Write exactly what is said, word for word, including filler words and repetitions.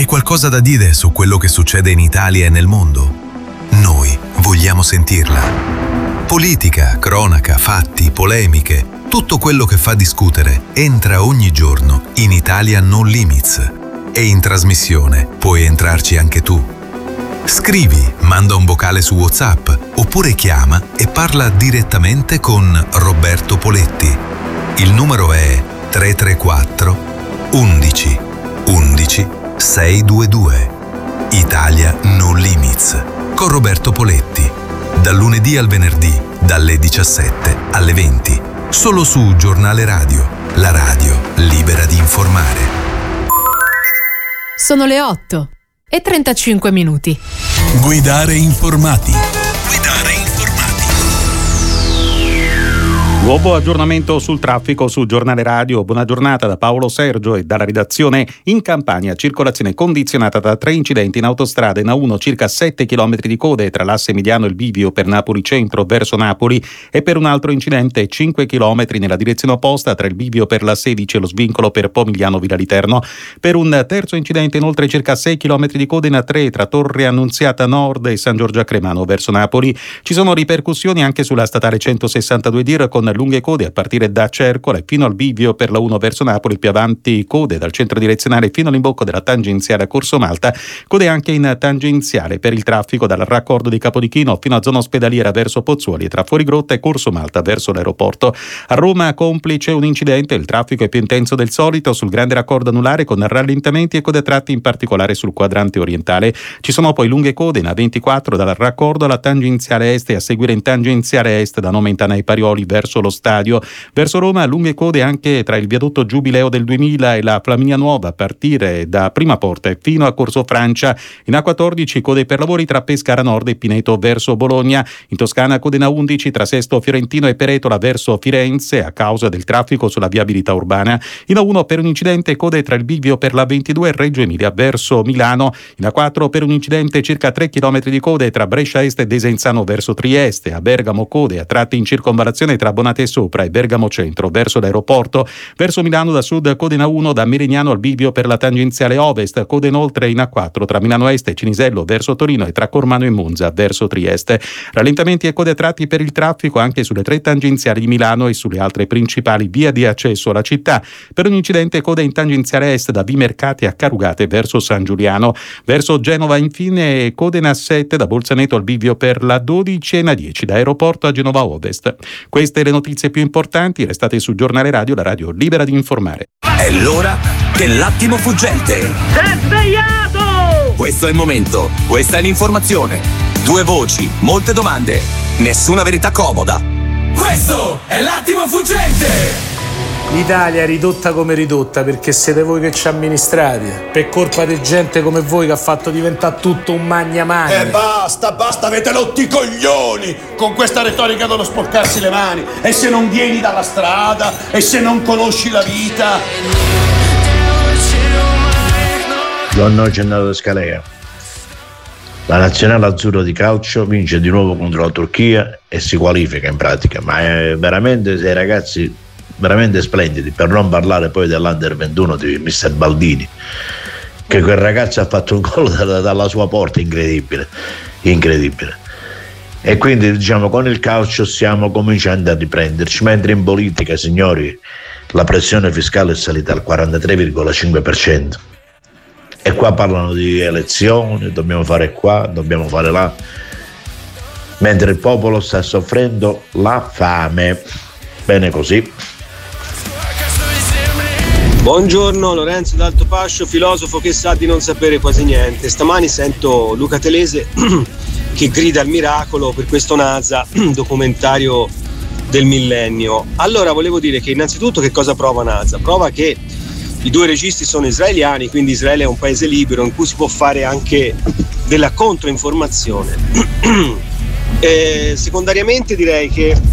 Hai qualcosa da dire su quello che succede in Italia e nel mondo? Noi vogliamo sentirla. Politica, cronaca, fatti, polemiche, tutto quello che fa discutere entra ogni giorno in Italia No Limits. E in trasmissione puoi entrarci anche tu. Scrivi, manda un vocale su WhatsApp oppure chiama e parla direttamente con Roberto Poletti. Il numero è tre tre quattro undici undici seicentoventidue. Italia No Limits con Roberto Poletti. Dal lunedì al venerdì, dalle diciassette alle venti. Solo su Giornale Radio, la radio libera di informare. Sono le otto e trentacinque minuti. Guidare informati. Guidare informati. Nuovo aggiornamento sul traffico su Giornale Radio. Buona giornata da Paolo Sergio e dalla redazione. In Campania circolazione condizionata da tre incidenti in autostrada. In A uno circa sette chilometri di code tra l'asse Emiliano e il bivio per Napoli Centro verso Napoli, e per un altro incidente cinque chilometri nella direzione opposta tra il bivio per la sedici e lo svincolo per Pomigliano Villa Literno. Per un terzo incidente inoltre circa sei chilometri di code in A tre tra Torre Annunziata Nord e San Giorgio a Cremano verso Napoli. Ci sono ripercussioni anche sulla statale centosessantadue D I R con lunghe code a partire da Cercola e fino al bivio per la uno verso Napoli, più avanti code dal centro direzionale fino all'imbocco della tangenziale a Corso Malta, code anche in tangenziale per il traffico dal raccordo di Capodichino fino a zona ospedaliera verso Pozzuoli e tra Fuorigrotta e Corso Malta verso l'aeroporto. A Roma complice un incidente, il traffico è più intenso del solito sul grande raccordo anulare con rallentamenti e code a tratti in particolare sul quadrante orientale. Ci sono poi lunghe code in A ventiquattro dal raccordo alla tangenziale est e a seguire in tangenziale est da Nomentana ai Parioli verso lo stadio. Verso Roma lunghe code anche tra il viadotto Giubileo del duemila e la Flaminia Nuova a partire da Prima Porta fino a Corso Francia. In A quattordici code per lavori tra Pescara Nord e Pineto verso Bologna. In Toscana code in A undici tra Sesto Fiorentino e Peretola verso Firenze a causa del traffico sulla viabilità urbana. In A uno per un incidente code tra il bivio per la ventidue e Reggio Emilia verso Milano. In A quattro per un incidente circa tre chilometri di code tra Brescia Est e Desenzano verso Trieste. A Bergamo code a tratti in circonvallazione tra Bonate Sopra e Bergamo Centro verso l'aeroporto. Verso Milano da sud code in A uno da Merignano al bivio per la tangenziale ovest, code inoltre in A quattro tra Milano Est e Cinisello verso Torino e tra Cormano e Monza verso Trieste. Rallentamenti e code a tratti per il traffico anche sulle tre tangenziali di Milano e sulle altre principali vie di accesso alla città. Per un incidente code in tangenziale est da Vimercate a Carugate verso San Giuliano. Verso Genova infine code in A sette da Bolzaneto al bivio per la dodici e in A dieci da aeroporto a Genova Ovest. Queste le notizie più importanti, restate su Giornale Radio, la radio libera di informare. È l'ora dell'attimo fuggente. Sei svegliato! Questo è il momento, questa è l'informazione. Due voci, molte domande, nessuna verità comoda. Questo è l'attimo fuggente! L'Italia è ridotta come ridotta perché siete voi che ci amministrate, per colpa di gente come voi che ha fatto diventare tutto un magna magna. E basta, basta, avete rotti i coglioni con questa retorica dello sporcarsi le mani. E se non vieni dalla strada, e se non conosci la vita. Buongiorno Gennaro Scalea. La nazionale azzurra di calcio vince di nuovo contro la Turchia e si qualifica in pratica, ma è veramente sei ragazzi veramente splendidi, per non parlare poi dell'Under ventuno di mister Baldini, che quel ragazzo ha fatto un gol da, dalla sua porta, incredibile, incredibile. E quindi diciamo con il calcio stiamo cominciando a riprenderci, mentre in politica, signori, la pressione fiscale è salita al quarantatré virgola cinque per cento e qua parlano di elezioni, dobbiamo fare qua, dobbiamo fare là, mentre il popolo sta soffrendo la fame. Bene così. Buongiorno, Lorenzo d'Altopascio, filosofo che sa di non sapere quasi niente. Stamani sento Luca Telese che grida al miracolo per questo NASA documentario del millennio. Allora volevo dire che innanzitutto che cosa prova NASA? Prova che i due registi sono israeliani, quindi Israele è un paese libero in cui si può fare anche della controinformazione. E secondariamente direi che